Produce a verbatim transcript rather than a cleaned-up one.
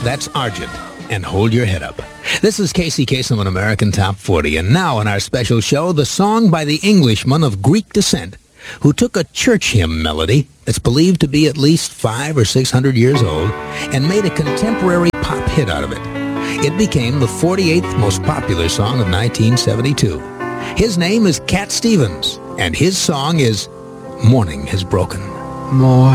That's Argent. And hold your head up. This is Casey Kasem on American Top forty. And now in our special show, the song by the Englishman of Greek descent who took a church hymn melody that's believed to be at least five or six hundred years old and made a contemporary pop hit out of it. It became the forty-eighth most popular song of nineteen seventy-two. His name is Cat Stevens, and his song is Morning Has Broken. More